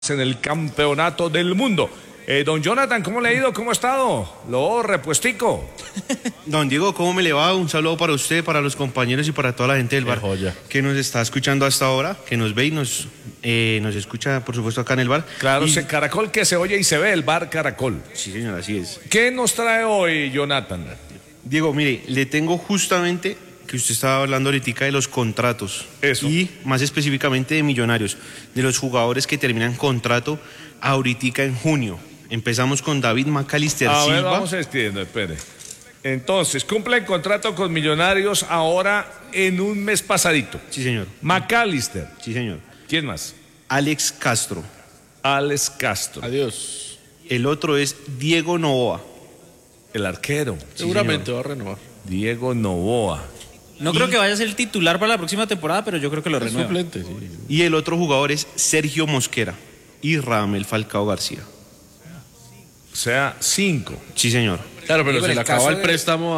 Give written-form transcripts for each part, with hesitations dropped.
en el campeonato del mundo. Don Jonathan, ¿cómo le ha ido? ¿Cómo ha estado? Lo repuestico. Don Diego, ¿cómo me le va? Un saludo para usted, para los compañeros y para toda la gente del bar que nos está escuchando hasta ahora, que nos ve y nos escucha, por supuesto, acá en el bar. Claro, Caracol que se oye y se ve, el bar Caracol. Sí, señor, así es. ¿Qué nos trae hoy, Jonathan? Diego, mire, le tengo justamente que usted estaba hablando ahorita de los contratos. Eso. Y más específicamente de Millonarios, de los jugadores que terminan contrato ahorita en junio. Empezamos con David Macalister Silva. A ver, vamos escribiendo, espere. Entonces, cumple el contrato con Millonarios ahora en un mes pasadito. Sí, señor. Macalister. Sí, señor. ¿Quién más? Alex Castro. Alex Castro. Adiós. El otro es Diego Novoa. El arquero. Seguramente va a renovar. Diego Novoa. No creo que vaya a ser el titular para la próxima temporada, pero yo creo que lo renueva. Suplente, sí. Y el otro jugador es Sergio Mosquera y Radamel Falcao García. O sea, 5. Sí, señor. Claro, pero Digo, se en le el caso acaba el de- préstamo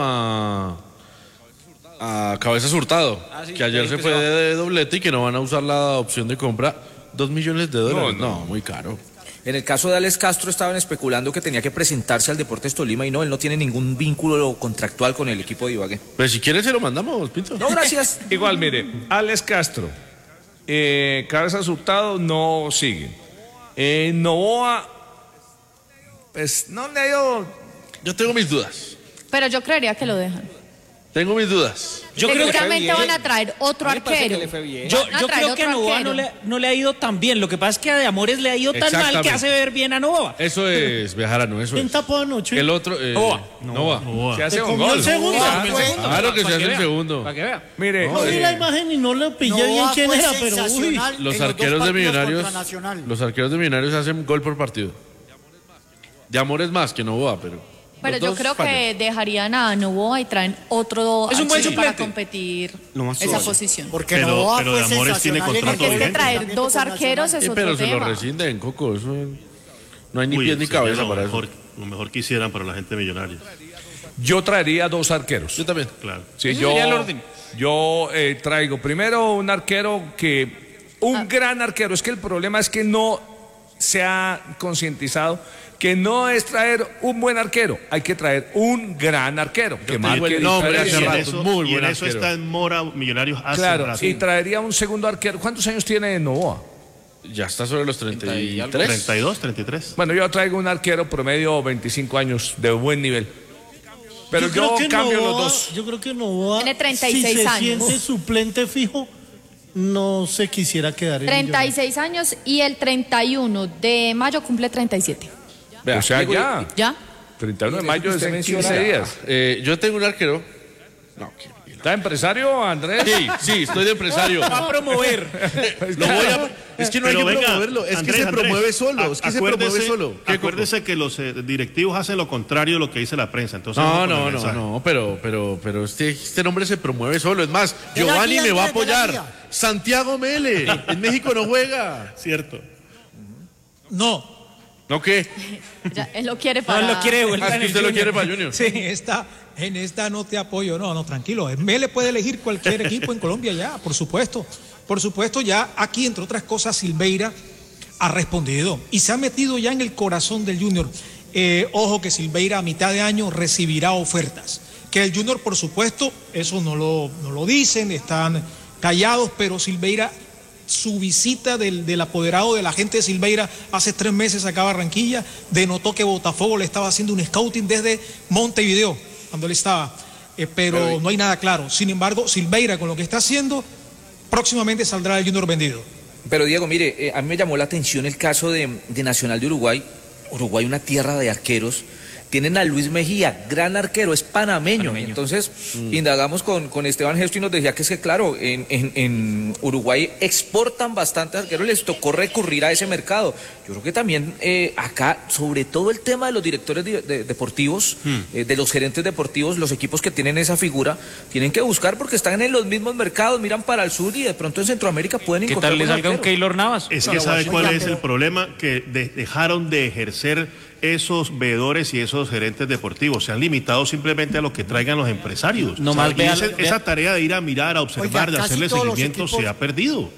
a Cabezas Hurtado, Sí, que ayer creo se que fue se va. de doblete y que no van a usar la opción de compra. $2 millones. No. No, muy caro. En el caso de Alex Castro estaban especulando que tenía que presentarse al Deportes Tolima y no, él no tiene ningún vínculo contractual con el equipo de Ibagué. Pues si quieres se lo mandamos, Pinto. No, gracias. Igual, mire, Alex Castro, Cabezas Hurtado no sigue. Novoa, pues no le ha ido. Yo tengo mis dudas. Pero yo creería que lo dejan. Tengo mis dudas. Yo creo que Seguramente van a traer otro A mí me parece arquero. que le fue bien. Van Yo a traer creo que a otro Novoa arquero. no le ha ido tan bien. Lo que pasa es que a De Amores le ha ido tan mal que Exactamente. hace ver bien a Novoa. Eso es, Bejarano, eso ¿Quién es. tapó anoche? El otro, Nova. Se hace Se un comió gol. el segundo. Claro que se Para hace el vea, segundo. Para que vea. Mire, No vi la imagen y no lo pillé bien quién era, pero uy. Los arqueros de Millonarios hacen gol por partido. De Amores más que Novoa, pero Pero los yo dos creo fallan. que dejarían a Novoa y traen otro Es un buen arquero para suplente. competir Lo más esa probable. posición. Porque Pero- Novoa pero fue de Amores tiene sensacional en contrato el Porque es que vigente. traer entrenamiento dos con arqueros Nacional. es otro Pero se lo tema. rescinden, Coco. Eso no hay ni Uy, pies ni sería cabeza lo para mejor, eso. Lo mejor que hicieran para la gente millonaria. yo traería 2 arqueros. Yo también. Claro. Sí, Ese sería el orden. yo traigo primero un arquero un gran arquero. Es que el problema es que no se ha concientizado que no es traer un buen arquero, hay que traer un gran arquero que marque nombre hace Y en diferencia. rato, eso, muy y en buen eso arquero. está en mora Millonarios hace Claro, rato. y traería un segundo arquero. ¿Cuántos años tiene Novoa? Ya está sobre los 33. 32, 33. Bueno, yo traigo un arquero promedio 25 años de buen nivel. Pero yo creo que cambio Novoa- los dos. Yo creo que Novoa, Tiene 36 si se años. siente suplente fijo, no se quisiera quedar en 36 años y el 31 de mayo cumple 37. O sea, ya. ¿Ya? 31 de Eso mayo que es usted en menciona. 15 días. Yo tengo un arquero. ¿Está empresario, Andrés? Sí, estoy de empresario. Va a promover. Lo voy a- es que no hay Pero que venga, promoverlo, es Andrés, que se Andrés, promueve solo. Es que se promueve acuérdese- solo. ¿Qué, Coco? Acuérdese que los directivos hacen lo contrario de lo que dice la prensa. Entonces, No, pero este nombre se promueve solo. Es más, Ven Giovanni aquí, me va a Andrés, ven apoyar. aquí. Santiago Mele, en México no juega. Cierto. No, ¿No qué? Ya, él lo quiere No, para... él lo quiere de vuelta Ah, es en que el usted lo Junior. quiere para Junior. Sí, en esta no te apoyo, no, tranquilo. Mele puede elegir cualquier equipo en Colombia ya, por supuesto. Por supuesto, ya aquí, entre otras cosas, Silveira ha respondido y se ha metido ya en el corazón del Junior. Ojo que Silveira a mitad de año recibirá ofertas. Que el Junior, por supuesto, eso no lo dicen, están callados, pero Silveira, su visita del apoderado de la gente de Silveira hace 3 meses acá a Barranquilla, denotó que Botafogo le estaba haciendo un scouting desde Montevideo, cuando él estaba, pero no hay nada claro. Sin embargo, Silveira, con lo que está haciendo, próximamente saldrá el Junior vendido. Pero Diego, mire, a mí me llamó la atención el caso de Nacional de Uruguay. Uruguay, una tierra de arqueros. Tienen a Luis Mejía, gran arquero, es panameño. Entonces, indagamos con Esteban Gesto y nos decía que es que, claro, en Uruguay exportan bastantes arqueros, les tocó recurrir a ese mercado. Yo creo que también acá, sobre todo el tema de los directores deportivos, de los gerentes deportivos, los equipos que tienen esa figura, tienen que buscar porque están en los mismos mercados, miran para el sur y de pronto en Centroamérica pueden ¿Qué encontrar tal le buen salga un arquero. Keylor Navas? Es que ¿sabe cuál es el problema? Que dejaron de ejercer esos veedores y esos gerentes deportivos. Se han limitado simplemente a lo que traigan los empresarios. No más Y vea- esa tarea de ir a mirar, a observar, Oiga, de casi hacerle todos los seguimiento equipos- se ha perdido.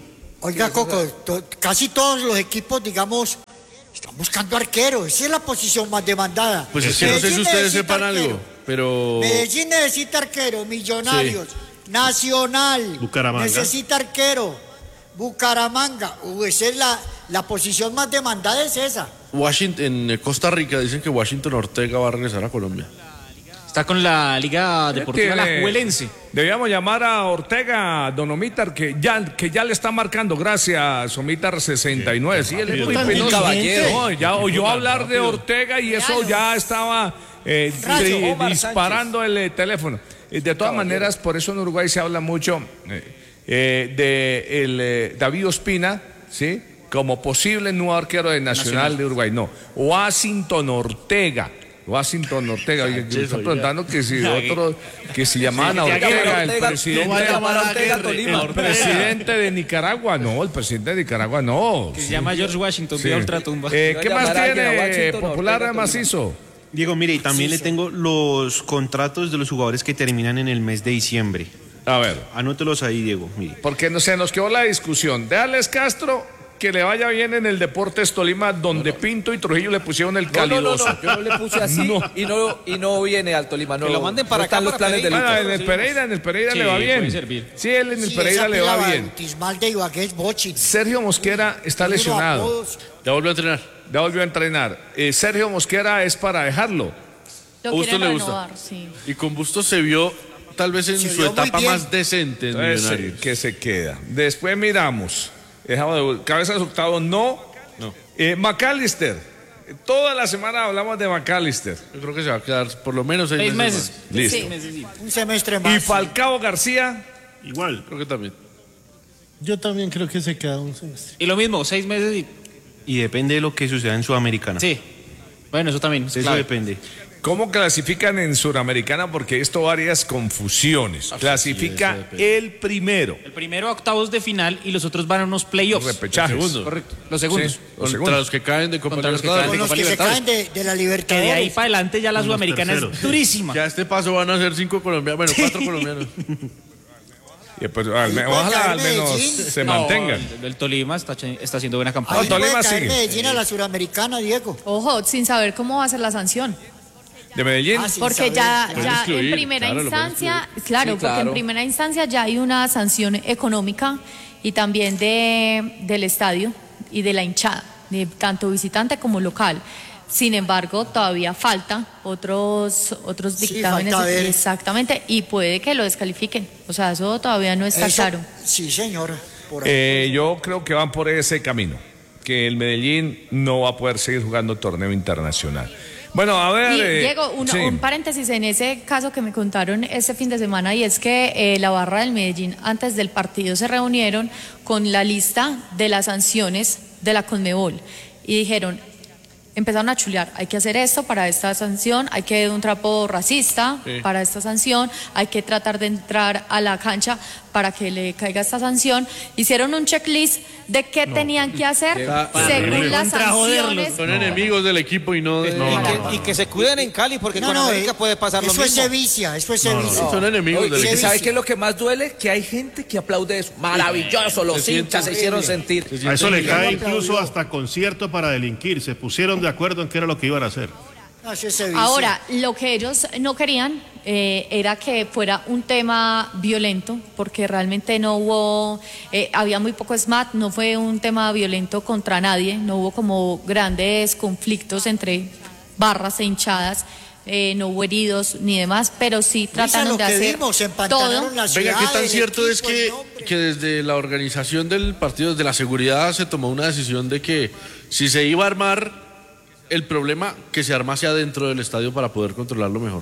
Oiga, Coco, casi todos los equipos, digamos, están buscando arqueros. Esa es la posición más demandada. Pues es que no sé si ustedes sepan algo, pero... Medellín necesita arquero, Millonarios, Nacional, Bucaramanga. necesita arquero, Bucaramanga. Esa es la posición más demandada, es esa. Washington, en Costa Rica dicen que Washington Ortega va a regresar a Colombia. Está con la Liga Deportiva Alajuelense. Debíamos llamar a Ortega, don Omítar, que ya le está marcando. Gracias, Omítar 69. Sí, él es muy penoso. caballero. No, ya oyó hablar de Ortega y eso ya estaba disparando el teléfono. De todas maneras, por eso en Uruguay se habla mucho de David Ospina, ¿sí? Como posible nuevo arquero de Nacional de Uruguay. No, Washington Ortega. Oye, están preguntando que si otro, que si llamaban a Ortega, el presidente de Nicaragua, no, el presidente de Nicaragua no. Que se llama George Washington, de ultratumba. ¿Qué más tiene Popular Macizo? Diego, mire, y también le tengo los contratos de los jugadores que terminan en el mes de diciembre. A ver. Anótelos ahí, Diego, mire. Porque no se nos quedó la discusión. De Alex Castro, que le vaya bien en el Deportes Tolima, donde Pinto y Trujillo le pusieron el calidoso. No, yo no le puse así y no viene al Tolima. No, que lo manden para acá, los planes de Lucas. En el Pereira le va bien. Sí, él en el Pereira le va bien. Sergio Mosquera está lesionado. Ya volvió a entrenar. Sergio Mosquera es para dejarlo. Lo Bustos quieren le gusta. renovar, sí. Y con Bustos se vio tal vez en su etapa más decente en Millonarios. Que se queda. Después miramos. Cabezas octavo, no. McAllister. Toda la semana hablamos de McAllister. Yo creo que se va a quedar por lo menos 6 meses. Listo. Sí. Un semestre más. Y Falcao García. Igual. Creo que también. Yo también creo que se queda un semestre. Y lo mismo, 6 meses Y depende de lo que suceda en Sudamericana. Sí. Bueno, eso también. Eso depende. ¿Cómo clasifican en Suramericana? Porque esto varias confusiones. Clasifica el primero. El primero a octavos de final y los otros van a unos playoffs. Repechajes. Correcto. Los segundos. Sí, Contra los que caen de Copa Contra los que caen Con los que se caen de la Que Libertadores. de ahí para adelante ya la Con los Sudamericana es terceros. durísima. Ya a este paso van a ser 5 colombianos, bueno, 4 colombianos. Y pues, ojalá al menos Medellín. se mantengan. El Tolima está haciendo buena campaña. Ahí Tolima puede caer sigue. Medellín a la Suramericana, Diego. Ojo, sin saber cómo va a ser la sanción. ¿De Medellín? Ah, sí. Porque saber. ya Pueden en excluir, primera claro, lo pueden instancia, Sí, porque claro. en primera instancia ya hay una sanción económica y también del estadio y de la hinchada, de tanto visitante como local. Sin embargo, todavía falta otros dictámenes. falta ver. Exactamente, y puede que lo descalifiquen. O sea, eso todavía no está Eso- claro. Sí, señor. Por ahí. Yo creo que van por ese camino, que el Medellín no va a poder seguir jugando torneo internacional. Bueno, a ver... Y Diego, un paréntesis en ese caso que me contaron este fin de semana, y es que la barra del Medellín antes del partido se reunieron con la lista de las sanciones de la Conmebol y dijeron, empezaron a chulear, hay que hacer esto para esta sanción, hay que un trapo racista para esta sanción, hay que tratar de entrar a la cancha para que le caiga esta sanción. Hicieron un checklist de qué tenían que hacer según las sanciones. Son enemigos del equipo y no de... Y que se cuiden en Cali, porque No, con no, América puede pasar lo eso mismo. es sevicia, eso es sevicia. Son enemigos del ¿Y equipo. sabe qué es lo que más duele? Que hay gente que aplaude eso. Maravilloso, los hinchas se hicieron sentir. A eso le cae incluso hasta concierto para delinquir. Se pusieron de acuerdo en qué era lo que iban a hacer. No, eso es sevicia. Ahora, lo que ellos no querían era que fuera un tema violento, porque realmente no hubo, había muy poco SMAT, no fue un tema violento contra nadie, no hubo como grandes conflictos entre barras e hinchadas, no hubo heridos ni demás, pero sí trataron de hacer todo. Venga, ¿qué tan cierto es que desde la organización del partido, desde la seguridad, se tomó una decisión de que si se iba a armar el problema, que se armase adentro del estadio para poder controlarlo mejor?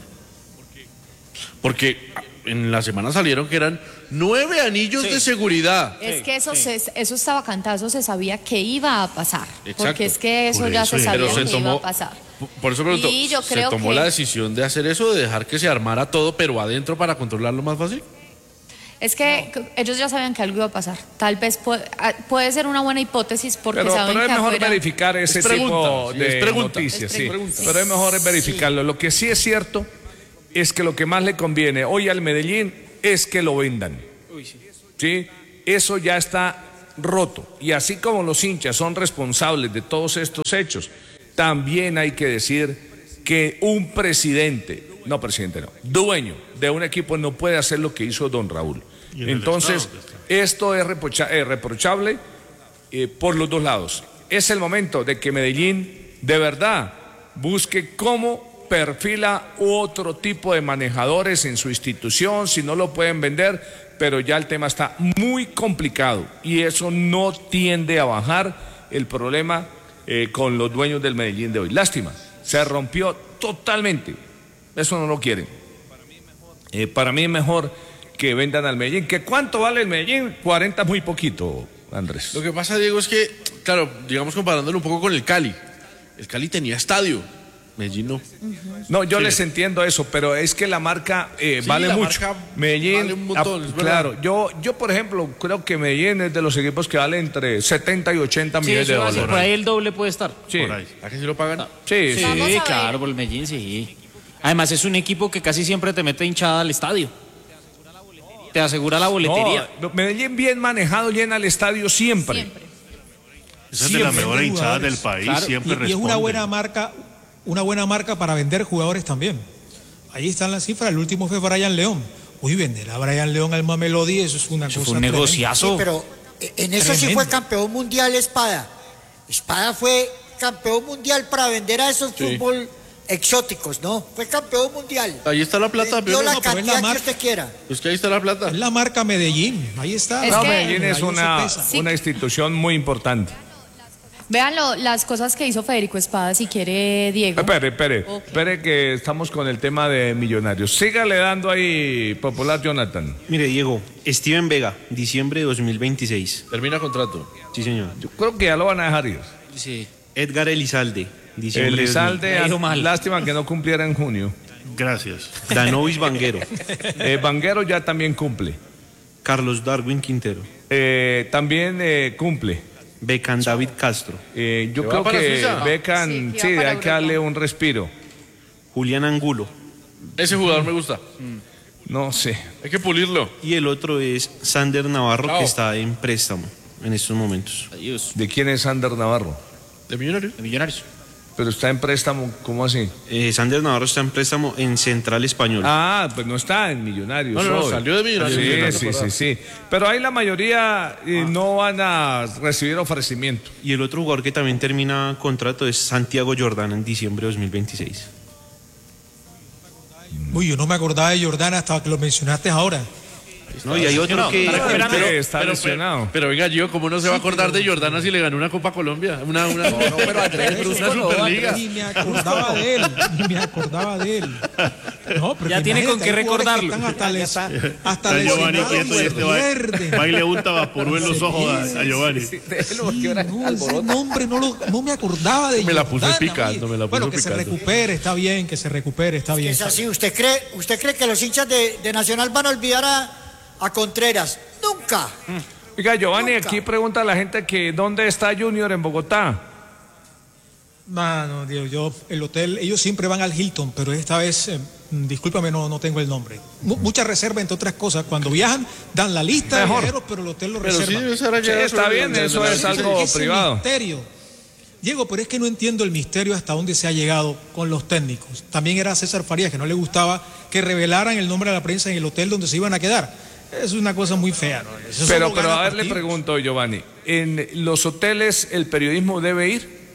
Porque en la semana salieron que eran 9 anillos de seguridad. Es que eso estaba cantado, eso se sabía que iba a pasar. Exacto. Porque es que eso ya se sabía que iba a pasar. Por eso pregunto, Y yo ¿se creo tomó que- la decisión de hacer eso, de dejar que se armara todo, pero adentro para controlarlo más fácil? Es que ellos ya sabían que algo iba a pasar. Tal vez puede ser una buena hipótesis porque Pero saben es que mejor afuera... verificar ese Es pregunta, tipo sí, de es pregunta. noticias, Es sí. pregunta. Pero es mejor verificarlo. Lo que sí es cierto es que lo que más le conviene hoy al Medellín es que lo vendan. ¿Sí? Eso ya está roto. Y así como los hinchas son responsables de todos estos hechos, también hay que decir que un dueño de un equipo no puede hacer lo que hizo don Raúl. Entonces, esto es reprochable por los dos lados. Es el momento de que Medellín de verdad busque cómo perfila otro tipo de manejadores en su institución, si no lo pueden vender, pero ya el tema está muy complicado y eso no tiende a bajar el problema con los dueños del Medellín de hoy. Lástima, se rompió totalmente, eso no lo quieren. Para mí es mejor que vendan al Medellín. ¿Que cuánto vale el Medellín? 40 muy poquito, Andrés. Lo que pasa, Diego, es que, claro, digamos comparándolo un poco con el Cali tenía estadio, Medellín no. No, yo les entiendo eso, pero es que la marca vale la mucho. Marca Medellín, vale un montón, es claro, yo por ejemplo creo que Medellín es de los equipos que vale entre 70 y 80 millones de dólares. Por ahí el doble puede estar. Sí. Por ahí. ¿A qué se lo pagan? Sí, Sí, claro, por el Medellín, sí. Además es un equipo que casi siempre te mete hinchada al estadio. Te asegura la boletería. No, Medellín bien manejado llena el estadio siempre. Esa es de las mejores hinchadas del país, Claro, siempre y es responde. una buena marca para vender jugadores también. Ahí están las cifras, el último fue Brian León. Uy, vender a Brian León al Mamelodi, eso es una cosa fue un tremenda. negociazo. Sí, pero en eso sí Tremendo. fue campeón mundial Espada. Espada fue campeón mundial para vender a esos fútbol exóticos, ¿no? Fue campeón mundial. Ahí está la plata, Vendió la No, pero es la cantidad que marca. usted quiera. Pues que ahí está la plata. Es la marca Medellín, ahí está. Es No, que- Medellín es Ahí no se pesa. una institución muy importante. Vean las cosas que hizo Federico Espada, si quiere, Diego. Espere que estamos con el tema de Millonarios. Sígale dando ahí, popular Jonathan. Mire, Diego, Steven Vega, diciembre de 2026. Termina contrato. Sí, señor. Yo creo que ya lo van a dejar ir. Sí. Edgar Elizalde, diciembre de Elizalde, Ha ido mal. lástima que no cumpliera en junio. Gracias. Danovis Vanguero, Vanguero ya también cumple. Carlos Darwin Quintero, También cumple. Beckham David Castro, Yo ¿Que creo va para que Suiza? Beckham, Sí, que sí, va para hay que Europa. darle un respiro. Julián Angulo, Ese jugador me gusta. No sé. Hay que pulirlo. y el otro es Sander Navarro, Bravo. que está en préstamo en estos momentos. Adiós. ¿De quién es Sander Navarro? ¿De Millonario? De Millonarios. Pero está en préstamo, ¿cómo así? Sander Navarro está en préstamo en Central Español. Ah, pues no está en Millonarios. No, hoy. salió de Millonarios. Sí. Pero ahí la mayoría no van a recibir ofrecimiento. Y el otro jugador que también termina contrato es Santiago Jordana en diciembre de 2026. Uy, yo no me acordaba de Jordana hasta que lo mencionaste ahora. No, y hay otro que... Está lesionado. Pero venga, Gio, ¿cómo no se va a acordar de Jordana si le ganó una Copa Colombia? Una pero Andrés, una Superliga. Ni me acordaba de él. No, pero Ya que tiene con imagínate, qué hay jugadores que recordarlo. están hasta Está Giovanni lesionados quieto y y este pierden. va y le unta vaporú en los ojos a Giovanni. Sí, no, ese nombre no me acordaba de Me la puse Jordana, picando, oye. me la puse Bueno, que se picando. recupere, está bien, que se recupere, está bien. Es así, ¿usted cree que los hinchas de Nacional van a olvidar a Contreras? Nunca. Oiga, Giovanni, Nunca. aquí pregunta a la gente que ¿dónde está Junior en Bogotá? No, Dios, el hotel, ellos siempre van al Hilton, pero esta vez, discúlpame, no tengo el nombre. Mucha reserva, entre otras cosas. Cuando viajan, dan la lista de Mejor. viajeros, pero el hotel lo Pero sí, reserva. esa era Sí, ya está bien, eso es algo Ese privado. misterio. Diego, pero es que no entiendo el misterio hasta dónde se ha llegado con los técnicos. También era César Farías, que no le gustaba que revelaran el nombre de la prensa en el hotel donde se iban a quedar. Es una cosa muy fea, ¿no? Eso Pero solo gana a ver, le partidos. pregunto, Giovanni, ¿en los hoteles el periodismo debe ir?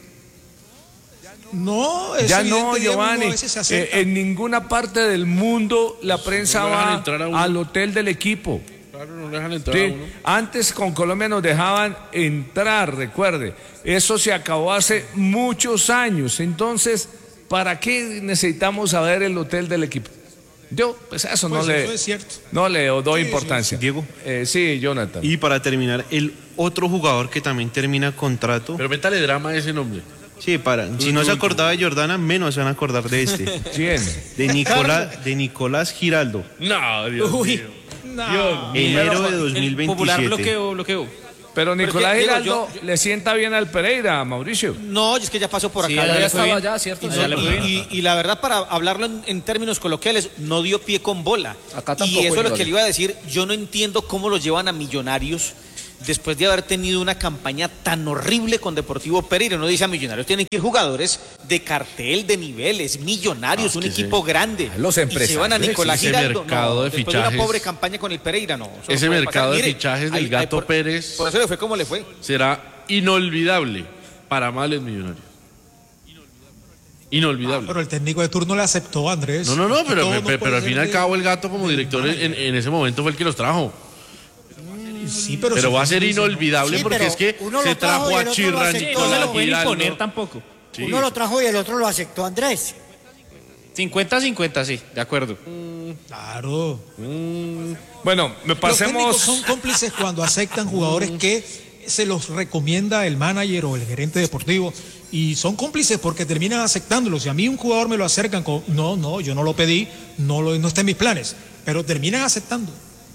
No, es Ya evidente, no, Diego, Giovanni. a veces se acerca. En ninguna parte del mundo la prensa no dejan va entrar a uno. al hotel del equipo. Claro, no dejan entrar Sí, a uno. antes con Colombia nos dejaban entrar, recuerde. Eso se acabó hace muchos años. Entonces, ¿para qué necesitamos saber el hotel del equipo? Yo, pues eso Pues no eso es cierto. no le doy Sí, importancia. Diego. Sí, Jonathan. Y para terminar, el otro jugador que también termina contrato. Pero métale drama a ese nombre. Sí, si no se acordaba de Jordana, menos se van a acordar de este. ¿Quién? De Nicolás Giraldo, No, Dios mío. enero de El popular 2027. bloqueo. Pero Nicolás Diego, Giraldo le sienta bien al Pereira, Mauricio. No, es que ya pasó por acá. Sí, ya ya le le fue fue bien. bien. allá, ¿cierto? Y, Ya le fue bien. y la verdad, para hablarlo en términos coloquiales, no dio pie con bola. Acá y tampoco, eso es lo igual. que le iba a decir. Yo no entiendo cómo lo llevan a Millonarios después de haber tenido una campaña tan horrible con Deportivo Pereira. Uno dice a Millonarios tienen que ir jugadores de cartel, de niveles, millonarios, un equipo grande. Los empresarios. Y se van a Nicolás Ese Giraldo. mercado de después de una fichajes. pobre campaña con el Pereira, no. eso Ese no puede mercado pasar. de fichajes del Gato Pérez Por eso le fue como le fue. será inolvidable para males Millonarios. Inolvidable. Pero el técnico de turno le aceptó, Andrés. No, Todo pero no puede al fin y ser al de- cabo el Gato como director en ese momento fue el que los trajo. Sí, Pero si va a fue ser muy- inolvidable Sí, porque pero es que uno se lo trajo trajo y el a otro lo Chirran, aceptó. No se lo No, pueden Giraldo. imponer tampoco. Sí. Uno lo trajo y el otro lo aceptó, Andrés. 50-50, sí, de acuerdo. Claro. Bueno, Los técnicos son cómplices cuando aceptan jugadores que se los recomienda el manager o el gerente deportivo y son cómplices porque terminan aceptándolos. Si a mí un jugador me lo acercan con, no, yo no lo pedí, no está en mis planes, pero terminan aceptando.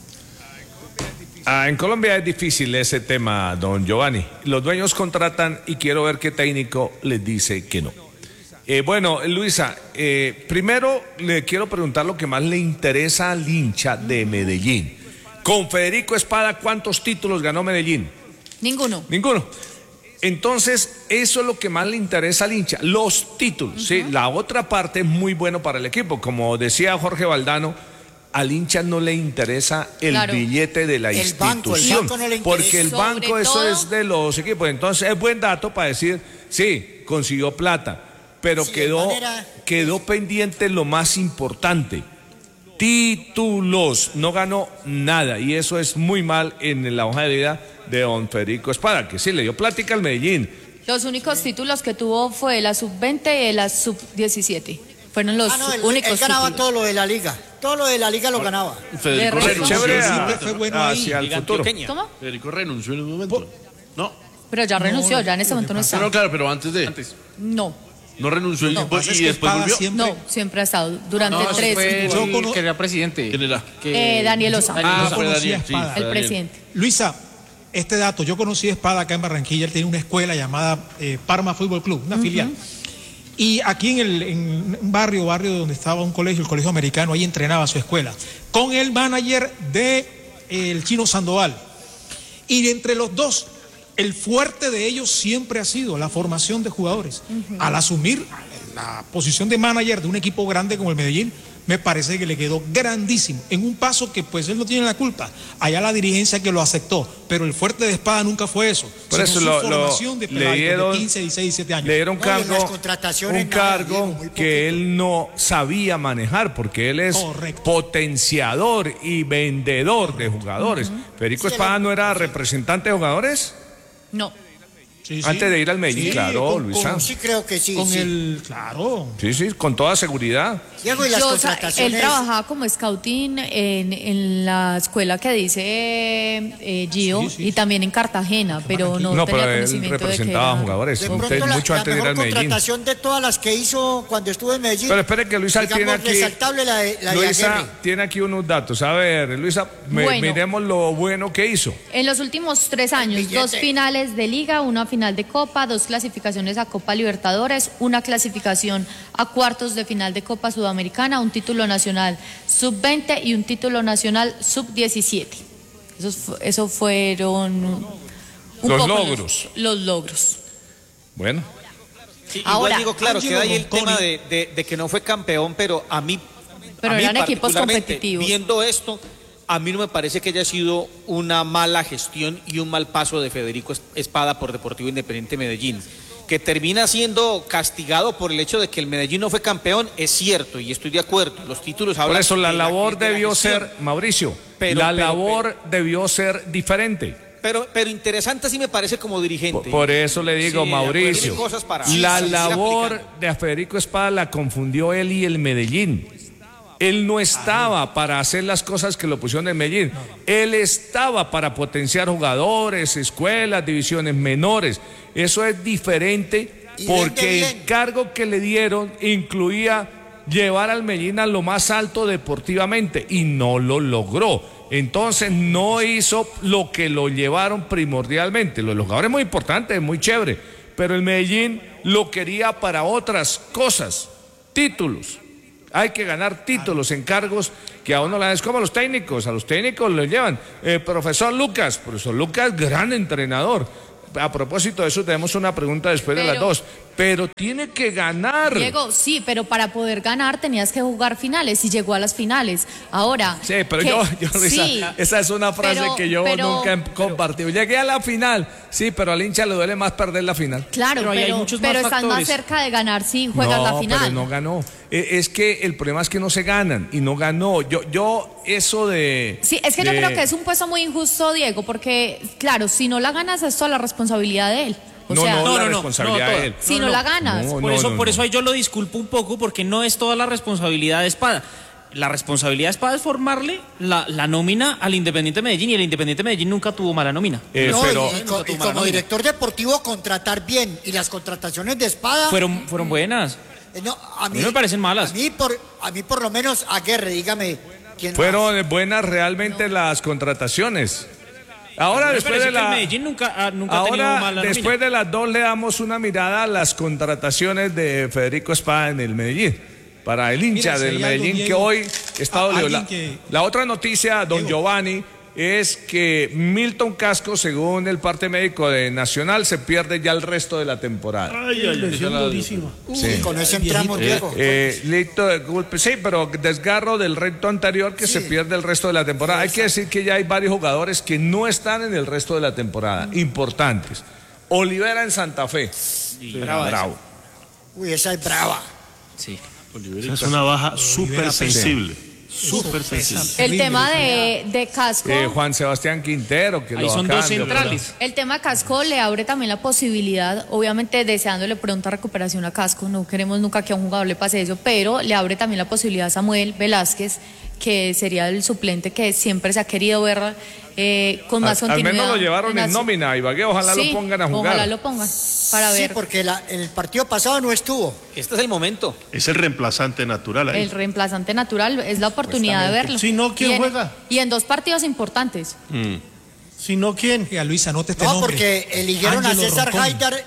En Colombia es difícil ese tema, don Giovanni. Los dueños contratan y quiero ver qué técnico les dice que no. Bueno, Luisa, primero le quiero preguntar lo que más le interesa al hincha de Medellín. Con Federico Espada, ¿cuántos títulos ganó Medellín? Ninguno. Ninguno. Entonces, eso es lo que más le interesa al hincha, los títulos. ¿Sí? La otra parte es muy bueno para el equipo. Como decía Jorge Valdano, al hincha no le interesa el Claro. billete de la El banco, el institución. banco no le interesa. Porque el Sobre banco, eso todo- es de los equipos. Entonces, es buen dato para decir, sí, consiguió plata. Pero Sí, de quedó, manera- quedó pendiente lo más importante. Títulos, no ganó nada y eso es muy mal en la hoja de vida de don Federico Espada, que sí le dio plática al Medellín. Los únicos títulos que tuvo fue la sub-20 y la sub-17. Fueron los Él únicos ganaba títulos. todo lo de la liga. Todo lo de la liga lo ganaba. Federico resto- renunció. Chévere siempre fue bueno ahí. hacia el Liga futuro. Antioqueña. ¿Cómo? Federico renunció en un momento. No, Pero ya renunció, ya en ese momento no está. no, claro, pero antes de. No, No renunció el Lo que tipo pasa es y que después Espada volvió. siempre- no, siempre ha estado durante No, ese 3 fue Yo el cono- que era presidente. ¿Quién era? Daniel Osa, Ah, Yo fue conocí Daniel. a Sí, Espada. fue el Daniel. presidente. Luisa, este dato, yo conocí a Espada acá en Barranquilla, él tenía una escuela llamada Parma Fútbol Club, una filial. Y aquí en un barrio donde estaba un colegio, el colegio americano, ahí entrenaba su escuela, con el manager de el Chino Sandoval. Y entre los dos, el fuerte de ellos siempre ha sido la formación de jugadores. Al asumir la posición de manager de un equipo grande como el Medellín, me parece que le quedó grandísimo, en un paso que pues él no tiene la culpa, allá la dirigencia que lo aceptó, pero el fuerte de Espada nunca fue eso, Por sino eso su formación de le peladitos dieron, de 15, 16, 17 años. le dieron No, y en las cargo, contrataciones un nada, cargo Diego, muy que poquito. él no sabía manejar, porque él es Correcto. potenciador y vendedor de jugadores. Federico Sí, Espada no era representante de jugadores no. Sí, sí. antes de ir al Medellín, Sí, claro, con- Luisa. Sí, creo que sí. Con sí. el, claro. Sí, sí, con toda seguridad. Diego, y las Él contrataciones. trabajaba como scouting en la escuela que dice Gio Sí, sí. y también en Cartagena, pero no, No, tenía pero él conocimiento de que representaba era- jugadores. De Usted pronto mucho la antes de ir mejor al Medellín. contratación de todas las que hizo cuando estuvo en Medellín. Pero espere que Luisa tiene digamos, aquí. resaltable la de Luisa Aguirre. tiene aquí unos datos. A ver, Luisa, Bueno. miremos lo bueno que hizo. En los últimos 3 años, billete. 2 finales de Liga, una final de Copa, 2 clasificaciones a Copa Libertadores, una clasificación a cuartos de final de Copa Sudamericana, un título nacional sub-20 y un título nacional sub-17. Esos fueron un Los poco logros. Los logros. Bueno, Sí, Ahora, igual digo, claro, Angelo queda ahí el Ronconi. tema de que no fue campeón, pero a mí. Pero a mí eran equipos particularmente, competitivos. Viendo esto, a mí no me parece que haya sido una mala gestión y un mal paso de Federico Espada por Deportivo Independiente Medellín. Que termina siendo castigado por el hecho de que el Medellín no fue campeón, es cierto, y estoy de acuerdo. Los títulos por hablan eso la de labor de la debió gestión. ser, Mauricio, Pero- la pero- labor debió ser diferente. Pero interesante sí me parece como dirigente. Por eso le digo, Sí, de acuerdo, Mauricio, tiene cosas para- la sí, sí, labor aplicar. de Federico Espada la confundió él y el Medellín. Él no estaba para hacer las cosas que lo pusieron en Medellín. Él estaba para potenciar jugadores, escuelas, divisiones menores. Eso es diferente Y porque vende el bien. cargo que le dieron incluía llevar al Medellín a lo más alto deportivamente y no lo logró. Entonces no hizo lo que lo llevaron primordialmente. Los jugadores muy importantes, muy chévere, pero el Medellín lo quería para otras cosas, títulos. Hay que ganar títulos, encargos que a uno le dan. Es como a los técnicos lo llevan. Profesor Lucas, gran entrenador. A propósito de eso, tenemos una pregunta después de las 2. Pero tiene que ganar. Diego, sí, pero para poder ganar tenías que jugar finales y llegó a las finales. Ahora. Sí, pero yo sí, esa es una frase que yo nunca he compartido. Llegué a la final, sí, pero al hincha le duele más perder la final. Claro, pero estás más cerca de ganar si juegas la final. Pero no ganó. Es que el problema es que no se ganan y no ganó. Yo eso de. Sí, es que yo creo que es un puesto muy injusto, Diego, porque, claro, si no la ganas es toda la responsabilidad de él. La responsabilidad de él. Si no la ganas. Por eso ahí yo lo disculpo un poco, porque no es toda la responsabilidad de Espada. La responsabilidad de Espada es formarle la nómina al Independiente Medellín, y el Independiente Medellín nunca tuvo mala nómina. Y como director deportivo contratar bien, y las contrataciones de Espada fueron buenas. A mí no me parecen malas. A mí por lo menos, Aguerre, dígame quién fueron más. Buenas realmente las contrataciones. Ahora después de Medellín nunca ha tenido mala después nómina. de las 2 le damos una mirada a las contrataciones de Federico Espada en el Medellín. Para el hincha del Medellín, que hoy está dolido. La otra noticia, don Giovanni, es que Milton Casco, según el parte médico de Nacional, se pierde ya el resto de la temporada. Sí, con ese entramos, Diego. Sí, pero desgarro del reto anterior, que se pierde el resto de la temporada. Hay que decir que ya hay varios jugadores que no están en el resto de la temporada, importantes. Olivera en Santa Fe. Bravo. Uy, esa es brava. Sí. Esa es una baja súper sensible. Súper sensible. El tema de Casco. Juan Sebastián Quintero, que ahí son dos centrales. El tema Casco le abre también la posibilidad, obviamente deseándole pronta recuperación a Casco, no queremos nunca que a un jugador le pase eso, pero le abre también la posibilidad a Samuel Velázquez, que sería el suplente que siempre se ha querido ver con más continuidad. Al menos lo llevaron en nómina, Ibagué, ojalá lo pongan a jugar. Ojalá lo pongan para ver. Sí, porque el partido pasado no estuvo. Este es el momento. Es el reemplazante natural ahí. El reemplazante natural es la oportunidad de verlo. Si no, ¿quién juega? Y en 2 partidos importantes. Si no, ¿quién? A Luisa, no te No, porque eligieron a César Haidar.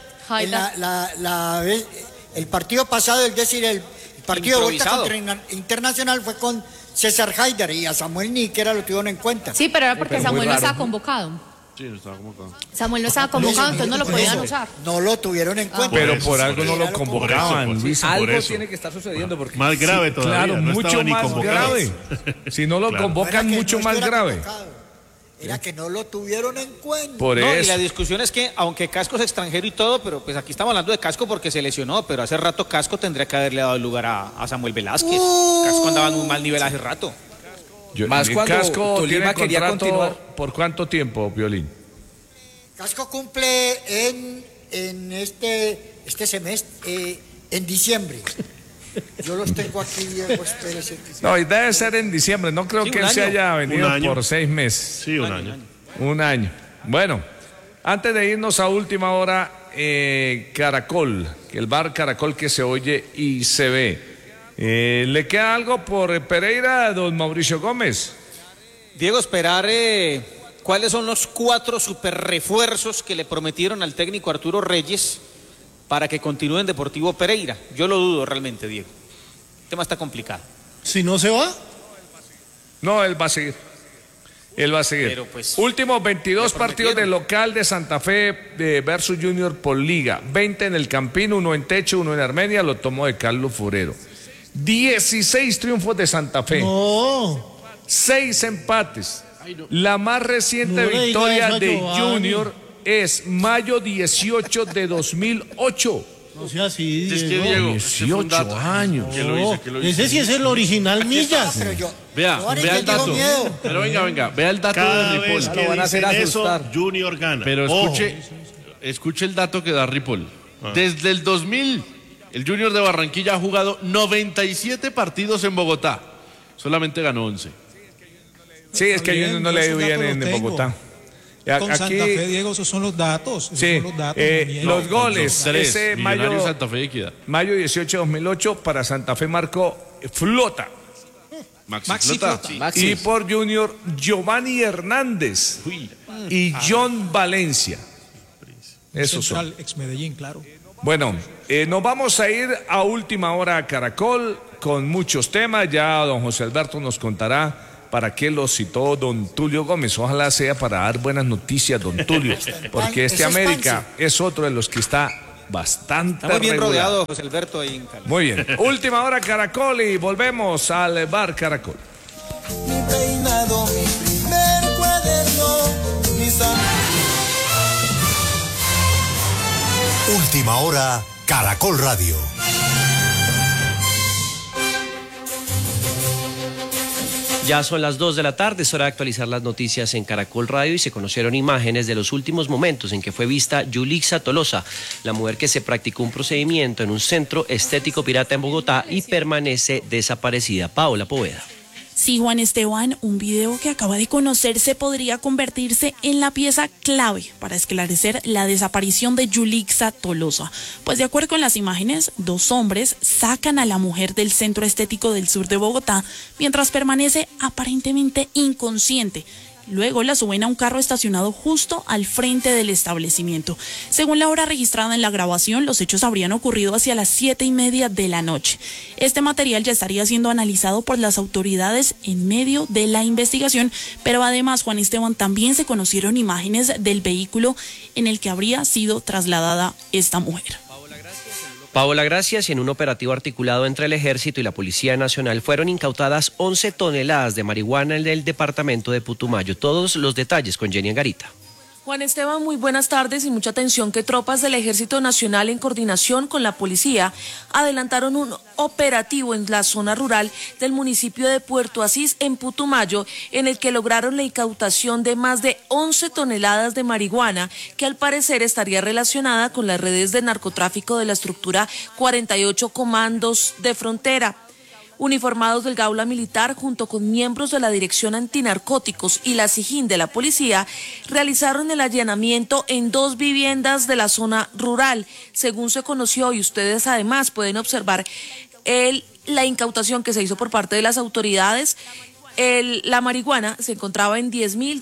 El partido pasado, es decir, el partido de vuelta contra Internacional fue con César Haidar, y a Samuel ni siquiera lo tuvieron en cuenta. Sí, pero era porque Samuel no estaba convocado. Sí, no estaba convocado. Samuel no estaba convocado, entonces no lo podían usar. No lo tuvieron en cuenta. Pero por algo no lo convocaban, Luisa. Algo tiene que estar sucediendo. Porque más grave todavía. Claro, no mucho ni más convocado. grave. Si no lo convocan, mucho más grave. Era que no lo tuvieron en cuenta. Por eso. Y la discusión es que, aunque Casco es extranjero y todo, pero pues aquí estamos hablando de Casco porque se lesionó, pero hace rato Casco tendría que haberle dado el lugar a Samuel Velázquez. Casco andaba en un mal nivel hace rato. Más cuando Casco Tolima quería continuar. ¿Por cuánto tiempo, Violín? Casco cumple en este semestre, en diciembre. Yo los tengo aquí, Diego, espérese. No, y debe ser en diciembre. No creo que él se haya venido por 6 meses. Sí, un año. Un año. Bueno, antes de irnos a última hora, Caracol, el bar Caracol que se oye y se ve. ¿Le queda algo por Pereira, don Mauricio Gómez? Diego, esperar cuáles son los 4 super refuerzos que le prometieron al técnico Arturo Reyes para que continúe en Deportivo Pereira. Yo lo dudo realmente, Diego. El tema está complicado. Si no se va. No, él va a seguir. Él va a seguir. Pero, pues, últimos 22 partidos de local de Santa Fe versus Junior por liga. 20 en el Campín, 1 en Techo, 1 en Armenia. Lo tomó de Carlos Furero. 16 triunfos de Santa Fe. No. 6 empates. La más reciente victoria de Junior es mayo 18 de 2008. No sea así, Diego. Es que Diego, 18 años. Ese sí es el original Millas. Vea el dato. Pero venga, vea el dato Cada de vez Ripoll. que Lo van a hacer dicen eso, asustar. Junior gana. Pero Ojo. escuche el dato que da Ripoll. Desde el 2000, el Junior de Barranquilla ha jugado 97 partidos en Bogotá. Solamente ganó 11. Sí, es que Junior no le dio bien en Bogotá. Con Santa Fe, Diego, esos son los datos. Sí, los goles. 3, Ese Millonario, Santa Fe y Equidad. mayo 18 de 2008 para Santa Fe marcó Flota. Maxi Flota. Sí. Y por Junior, Giovanni Hernández y John Valencia. Esos son. Central, ex Medellín, claro. Bueno, nos vamos a ir a última hora a Caracol con muchos temas. Ya don José Alberto nos contará para qué lo citó don Tulio Gómez. Ojalá sea para dar buenas noticias, don Tulio, porque América es otro de los que está bastante Está muy bien regular. rodeado, José Alberto, ahí en Cali. Muy bien. Última hora, Caracol, y volvemos al bar Caracol. Mi peinado, mi primer cuaderno, Última hora, Caracol Radio. Ya son las 2 de la tarde, es hora de actualizar las noticias en Caracol Radio y se conocieron imágenes de los últimos momentos en que fue vista Yulixa Tolosa, la mujer que se practicó un procedimiento en un centro estético pirata en Bogotá y permanece desaparecida. Paola Poveda. Sí, Juan Esteban, un video que acaba de conocerse podría convertirse en la pieza clave para esclarecer la desaparición de Yulixa Tolosa. Pues de acuerdo con las imágenes, 2 hombres sacan a la mujer del centro estético del sur de Bogotá mientras permanece aparentemente inconsciente. Luego la suben a un carro estacionado justo al frente del establecimiento. Según la hora registrada en la grabación, los hechos habrían ocurrido hacia las 7:30 de la noche. Este material ya estaría siendo analizado por las autoridades en medio de la investigación, pero además, Juan Esteban, también se conocieron imágenes del vehículo en el que habría sido trasladada esta mujer. Paola, gracias. Y en un operativo articulado entre el Ejército y la Policía Nacional fueron incautadas 11 toneladas de marihuana en el departamento de Putumayo. Todos los detalles con Jenny Angarita. Juan Esteban, muy buenas tardes y mucha atención que tropas del Ejército Nacional en coordinación con la policía adelantaron un operativo en la zona rural del municipio de Puerto Asís en Putumayo, en el que lograron la incautación de más de 11 toneladas de marihuana que al parecer estaría relacionada con las redes de narcotráfico de la estructura 48 Comandos de Frontera. Uniformados del Gaula Militar junto con miembros de la Dirección Antinarcóticos y la SIJIN de la policía realizaron el allanamiento en 2 viviendas de la zona rural. Según se conoció, y ustedes además pueden observar la incautación que se hizo por parte de las autoridades, la marihuana se encontraba en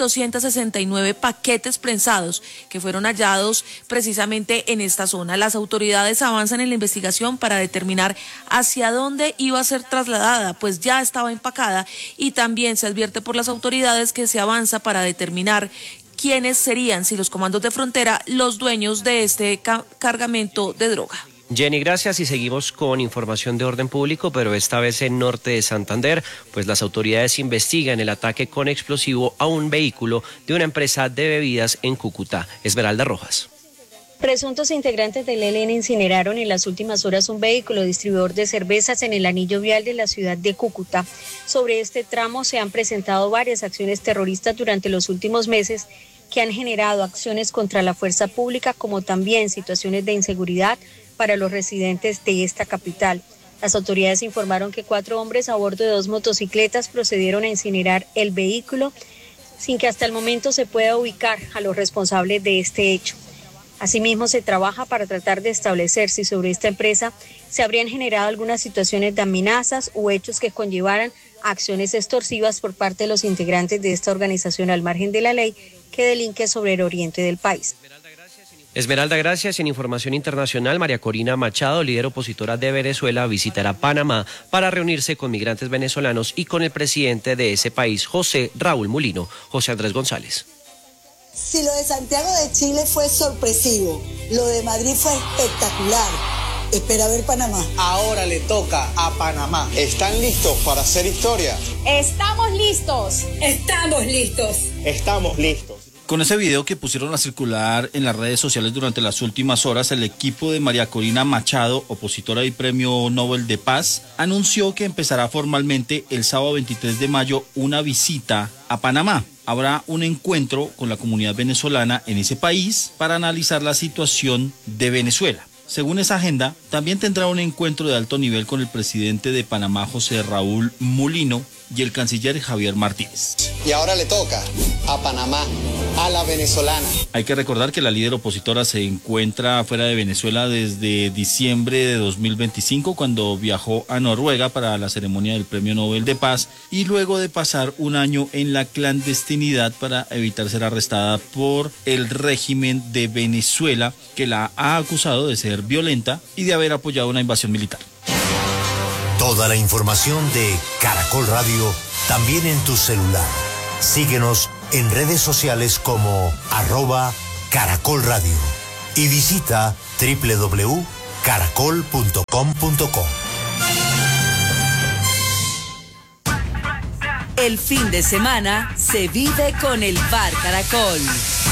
10.269 paquetes prensados que fueron hallados precisamente en esta zona. Las autoridades avanzan en la investigación para determinar hacia dónde iba a ser trasladada, pues ya estaba empacada, y también se advierte por las autoridades que se avanza para determinar quiénes serían, si los comandos de frontera, los dueños de este cargamento de droga. Jenny, gracias, y seguimos con información de orden público, pero esta vez en norte de Santander, pues las autoridades investigan el ataque con explosivo a un vehículo de una empresa de bebidas en Cúcuta. Esmeralda Rojas. Presuntos integrantes del ELN incineraron en las últimas horas un vehículo distribuidor de cervezas en el anillo vial de la ciudad de Cúcuta. Sobre este tramo se han presentado varias acciones terroristas durante los últimos meses que han generado acciones contra la fuerza pública, como también situaciones de inseguridad para los residentes de esta capital. Las autoridades informaron que 4 hombres a bordo de 2 motocicletas procedieron a incinerar el vehículo sin que hasta el momento se pueda ubicar a los responsables de este hecho. Asimismo, se trabaja para tratar de establecer si sobre esta empresa se habrían generado algunas situaciones de amenazas u hechos que conllevaran acciones extorsivas por parte de los integrantes de esta organización al margen de la ley que delinque sobre el oriente del país. Esmeralda, gracias. En información internacional, María Corina Machado, líder opositora de Venezuela, visitará Panamá para reunirse con migrantes venezolanos y con el presidente de ese país, José Raúl Mulino. José Andrés González. Si lo de Santiago de Chile fue sorpresivo, lo de Madrid fue espectacular. Espera ver Panamá. Ahora le toca a Panamá. ¿Están listos para hacer historia? Estamos listos. Estamos listos. Estamos listos. Con ese video que pusieron a circular en las redes sociales durante las últimas horas, el equipo de María Corina Machado, opositora y Premio Nobel de Paz, anunció que empezará formalmente el sábado 23 de mayo una visita a Panamá. Habrá un encuentro con la comunidad venezolana en ese país para analizar la situación de Venezuela. Según esa agenda, también tendrá un encuentro de alto nivel con el presidente de Panamá, José Raúl Mulino, y el canciller Javier Martínez. Y ahora le toca a Panamá, a la venezolana. Hay que recordar que la líder opositora se encuentra fuera de Venezuela desde diciembre de 2025, cuando viajó a Noruega para la ceremonia del Premio Nobel de Paz y luego de pasar un año en la clandestinidad para evitar ser arrestada por el régimen de Venezuela, que la ha acusado de ser violenta y de haber apoyado una invasión militar. Toda la información de Caracol Radio también en tu celular. Síguenos en redes sociales como @Caracol Radio y visita www.caracol.com.co. El fin de semana se vive con el Bar Caracol.